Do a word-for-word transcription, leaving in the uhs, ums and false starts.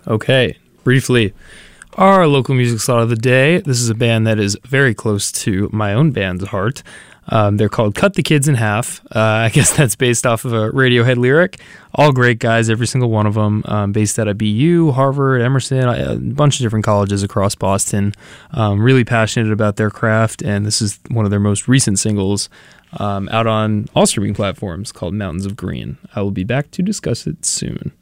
Okay, briefly, our local music slot of the day. This is a band that is very close to my own band's heart. Um, they're called Cut the Kids in Half. Uh, I guess that's based off of a Radiohead lyric. All great guys, every single one of them, um, based out of B U, Harvard, Emerson, a bunch of different colleges across Boston. Um, really passionate about their craft, and this is one of their most recent singles um, out on all streaming platforms called Mountains of Green. I will be back to discuss it soon.